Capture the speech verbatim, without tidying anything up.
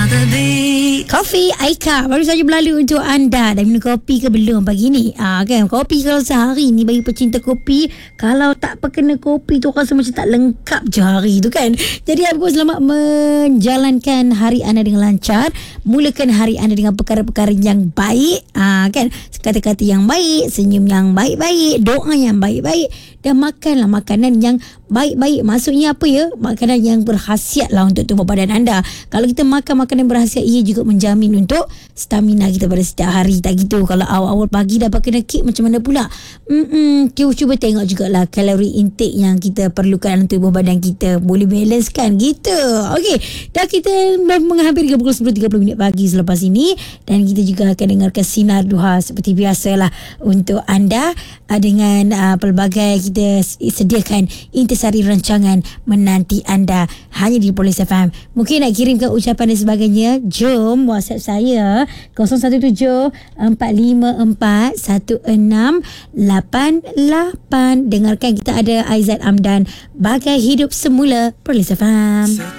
Kopi Aika baru saja berlalu untuk anda. Dah minum kopi ke belum pagi ni? Ah kan, kopi kalau sehari ni bagi pecinta kopi, kalau tak perkena kopi tu rasa macam tak lengkap je hari tu kan. Jadi aku selamat menjalankan hari anda dengan lancar. Mulakan hari anda dengan perkara-perkara yang baik. Ah kan, kata-kata yang baik, senyum yang baik-baik, doa yang baik-baik, dan makanlah makanan yang baik-baik. Maksudnya apa ya? Makanan yang berkhasiat lah untuk tubuh badan anda. Kalau kita makan makanan berkhasiat, ia juga menjamin untuk stamina kita pada setiap hari. Tak gitu, kalau awal-awal pagi dah pakai nakik, macam mana pula? Mm-mm, kita cuba tengok jugalah kalori intake yang kita perlukan dalam tubuh badan kita. Boleh balance kan? Gitu. Okey, dah kita menghampiri pukul sepuluh tiga puluh minit pagi selepas ini, dan kita juga akan dengarkan Sinar Duha seperti biasalah untuk anda dengan uh, pelbagai kita sediakan intisari rancangan menanti anda hanya di Police F M. Mungkin nak kirimkan ucapan dan sebagainya, jom WhatsApp saya kosong satu tujuh empat lima empat satu enam lapan lapan. Dengarkan, kita ada Aizat Amdan, Bagai Hidup Semula, Police F M.